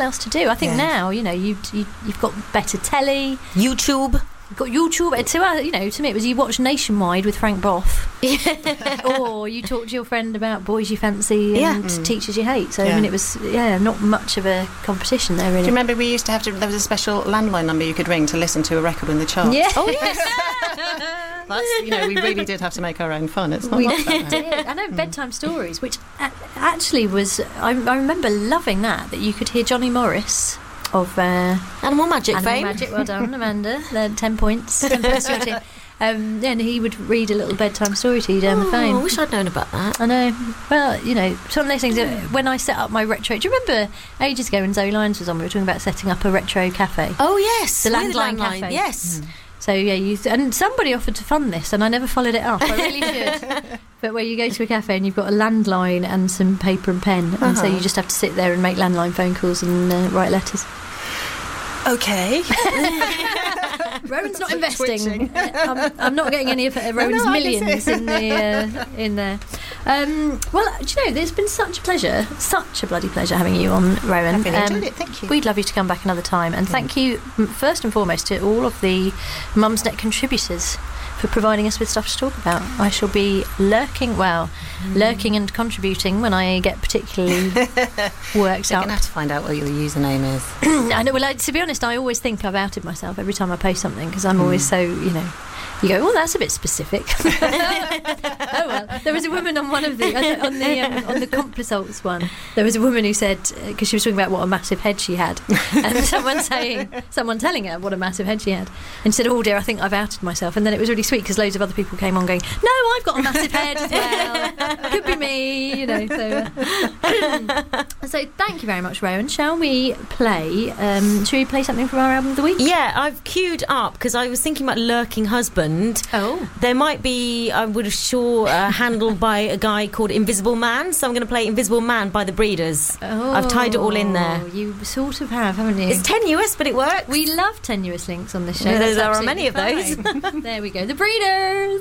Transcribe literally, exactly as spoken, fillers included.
little else to do. I think Yeah. now, you know, you, you you've got better telly, YouTube. you've got YouTube. To uh, you know, to me, it was you watch Nationwide with Frank Boff, or you talk to your friend about boys you fancy and Yeah. teachers you hate. So I Yeah. mean, it was yeah, not much of a competition there Do really. you remember we used to have to, there was a special landline number you could ring to listen to a record in the charts? Yeah. Oh yes. That's, you know, we really did have to make our own fun. It's not We like that now. did. I know bedtime stories, which a- actually was. I, I remember loving that. That you could hear Johnny Morris of uh, Animal Magic Animal fame. Magic. Well done, Amanda. They're ten points. ten points to your team. Um, yeah, and he would read a little bedtime story to you down the Oh, phone. I wish I'd known about that. I know. Well, you know, some of those things. uh, When I set up my retro, do you remember ages ago when Zoe Lyons was on? We were talking about setting up a retro cafe. Oh yes, The with landline cafe. Yes. So yeah, you and somebody offered to fund this, and I never followed it up. I really should. But where you go to a cafe and you've got a landline and some paper and pen, and so Uh-huh. you just have to sit there and make landline phone calls and uh, write letters. Okay. Rowan's not Like investing. twitching. I'm, I'm not getting any of uh, Rowan's no, I can millions see. in the uh, in there. Um, well, do you know, it's been such a pleasure, such a bloody pleasure having you on, Rowan. I've really Um, enjoyed it, thank you. We'd love you to come back another time, and thank you m- first and foremost to all of the Mumsnet contributors for providing us with stuff to talk about. I shall be lurking, well, lurking and contributing when I get particularly worked You're up. going to have to find out what your username is. I know. Well, like, to be honest, I always think I've outed myself every time I post something because I'm always so, you know. You go, well, that's a bit specific. Oh well, there was a woman on one of the on the um, on the ComPlasalts one. There was a woman who said because she was talking about what a massive head she had, and someone saying, someone telling her what a massive head she had, and she said, "Oh dear, I think I've outed myself." And then it was really sweet because loads of other people came on going, "No, I've got a massive head as well. Could be me," you know. So, uh, so thank you very much, Rowan. Shall we play? Um, should we play something from our album of the week? Yeah, I've queued up because I was thinking about Lurking Husband. Oh. There might be, I would have sure, uh, handled by a guy called Invisible Man, so I'm going to play Invisible Man by The Breeders. Oh, I've tied it all in there. You sort of have, haven't you? It's tenuous, but it works. We love tenuous links on this show. Yeah, That's there are many of absolutely fine. There we go. The Breeders.